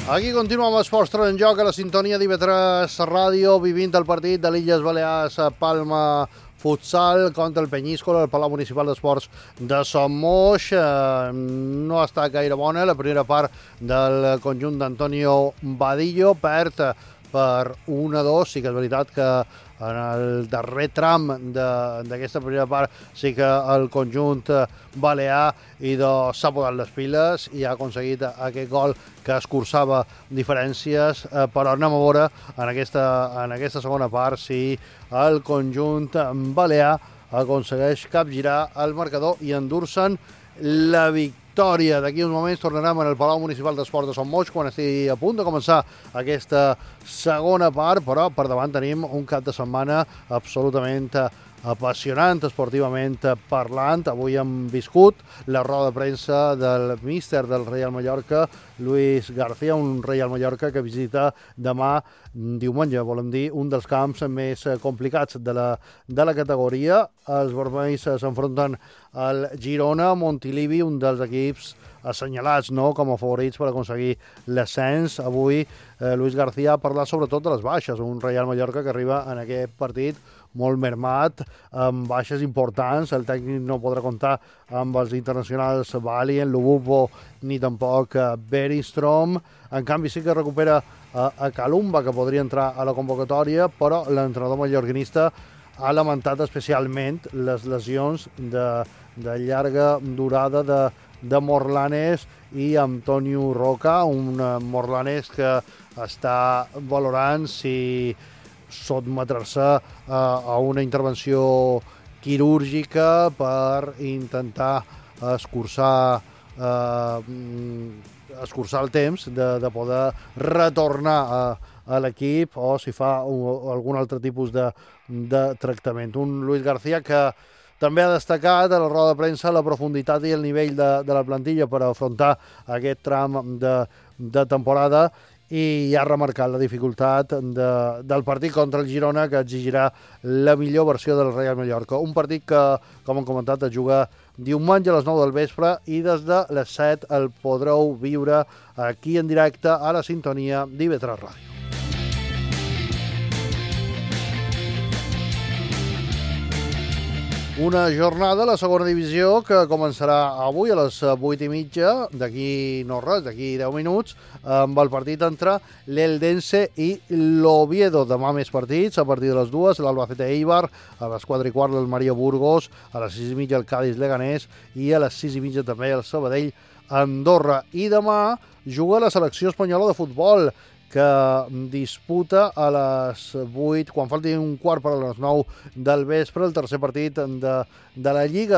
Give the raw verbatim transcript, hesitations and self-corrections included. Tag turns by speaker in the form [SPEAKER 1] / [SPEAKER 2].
[SPEAKER 1] Aquí continua amb Esports tres en joc a la sintonia d'I V tres Ràdio, vivint el partit de l'Illes Balears Palma Futsal contra el Penyíscola, el Palau Municipal d'Esports de Son Moix. Eh, no ha estat gaire bona la primera part del conjunt d'Antonio Badillo, perd per un a dos. Sí que és veritat que en el darrer tram d'aquesta primera part sí que el conjunt balear s'ha posat les piles i ha aconseguit aquest gol que escurçava diferències, eh, però anem a veure en aquesta, en aquesta segona part si el conjunt balear aconsegueix capgirar el marcador i endur-se'n la victòria. D'aquí uns moments tornarem en el Palau Municipal d'Esports de Son Moix quan estigui a punt de començar aquesta segona part, però per davant tenim un cap de setmana absolutament apassionant esportivament parlant. Avui hem viscut la roda de premsa del míster del Reial Mallorca, Luis García, un Reial Mallorca que visita demà, diumenge, volem dir, un dels camps més complicats de la, de la categoria. Els vermells s'enfronten al Girona, Montilivi, un dels equips assenyalats, no?, com a favorits per aconseguir l'ascens. Avui eh, Luis García ha parlat sobretot de les baixes, un Reial Mallorca que arriba en aquest partit molt mermat, amb baixes importants. El tècnic no podrà comptar amb els internacionals Valien, Lubupo ni tampoc Beringstrom. En canvi sí que recupera a, a Calumba, que podria entrar a la convocatòria, però l'entrenador mallorquinista ha lamentat especialment les lesions de, de llarga durada de, de Morlanes i Antonio Roca, un Morlanes que està valorant si sotmetre-se a una intervenció quirúrgica per intentar escurçar eh, escurçar el temps de, de poder retornar a, a l'equip, o si fa un, algun altre tipus de, de tractament. Un Luis García que també ha destacat a la roda de premsa la profunditat i el nivell de, de la plantilla per afrontar aquest tram de, de temporada, i ha remarcat la dificultat de, del partit contra el Girona, que exigirà la millor versió del Reial Mallorca. Un partit que, com hem comentat, es juga diumenge a les nou del vespre i des de les set el podreu viure aquí en directe a la sintonia d'I V tres Ràdio. Una jornada a la segona divisió que començarà avui a les vuit i mitja, d'aquí no res, d'aquí deu minuts, amb el partit entre l'Eldense i l'Oviedo. Demà més partits, a partir de les dues, l'Albacete Eibar, a les quatre i quart el Maria Burgos, a les sis i mitja el Cádiz Leganés i a les sis i mitja també el Sabadell Andorra. I demà juga la selecció espanyola de futbol, que disputa a les vuit, quan falti un quart per a les nou del vespre, el tercer partit de, de la Lliga.